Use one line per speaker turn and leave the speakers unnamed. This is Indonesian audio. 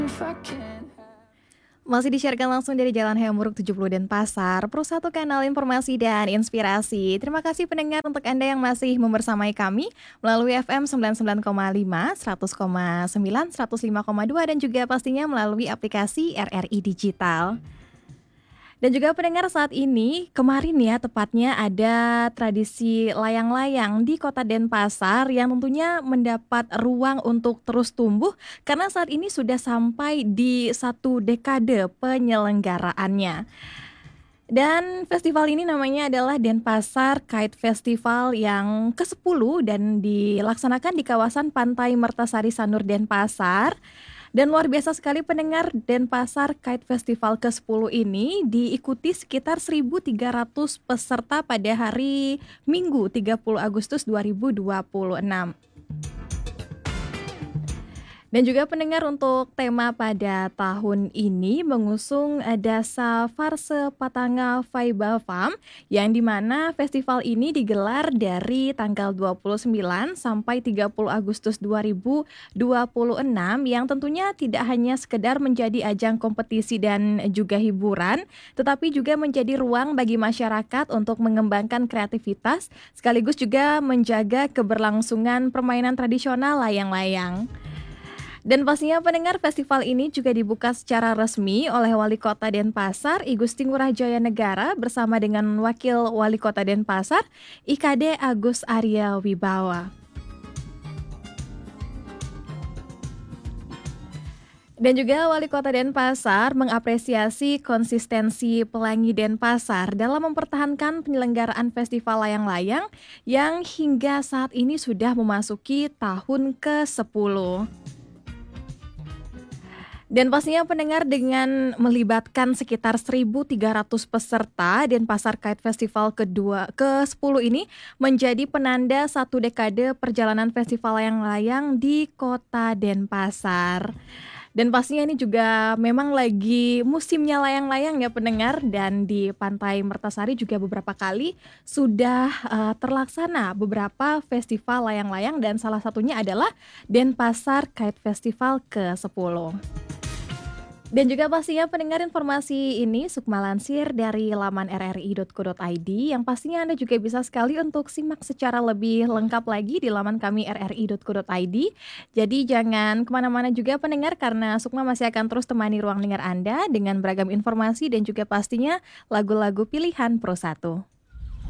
Masih disiarkan langsung dari Jalan Hayamuruk 70 Denpasar, Pro 1 kanal informasi dan inspirasi. Terima kasih pendengar untuk Anda yang masih membersamai kami melalui FM 99,5, 100,9, 105,2 dan juga pastinya melalui aplikasi RRI Digital. Dan juga pendengar saat ini, kemarin ya tepatnya ada tradisi layang-layang di Kota Denpasar yang tentunya mendapat ruang untuk terus tumbuh karena saat ini sudah sampai di 1 dekade penyelenggaraannya. Dan festival ini namanya adalah Denpasar Kite Festival yang ke-10 dan dilaksanakan di kawasan Pantai Mertasari Sanur Denpasar. Dan luar biasa sekali pendengar, Denpasar Kite Festival ke-10 ini diikuti sekitar 1.300 peserta pada hari Minggu 30 Agustus 2026. Dan juga pendengar untuk tema pada tahun ini mengusung Dasa Farse Patanga Faiba Farm yang dimana festival ini digelar dari tanggal 29 sampai 30 Agustus 2026 yang tentunya tidak hanya sekedar menjadi ajang kompetisi dan juga hiburan tetapi juga menjadi ruang bagi masyarakat untuk mengembangkan kreativitas sekaligus juga menjaga keberlangsungan permainan tradisional layang-layang. Dan pastinya pendengar festival ini juga dibuka secara resmi oleh Wali Kota Denpasar, I Gusti Ngurah Jaya Negara bersama dengan Wakil Wali Kota Denpasar, IKD Agus Arya Wibawa. Dan juga Wali Kota Denpasar mengapresiasi konsistensi Pelangi Denpasar dalam mempertahankan penyelenggaraan festival layang-layang yang hingga saat ini sudah memasuki tahun ke-10. Dan pastinya pendengar dengan melibatkan sekitar 1.300 peserta, Denpasar Kite Festival ke-10 ini menjadi penanda 1 dekade perjalanan festival layang-layang di Kota Denpasar. Dan pastinya ini juga memang lagi musimnya layang-layang ya pendengar, dan di Pantai Mertasari juga beberapa kali sudah terlaksana beberapa festival layang-layang dan salah satunya adalah Denpasar Kite Festival ke-10. Dan juga pastinya pendengar informasi ini Sukma lansir dari laman rri.co.id yang pastinya Anda juga bisa sekali untuk simak secara lebih lengkap lagi di laman kami rri.co.id. Jadi jangan kemana-mana juga pendengar karena Sukma masih akan terus temani ruang dengar Anda dengan beragam informasi dan juga pastinya lagu-lagu pilihan Pro 1.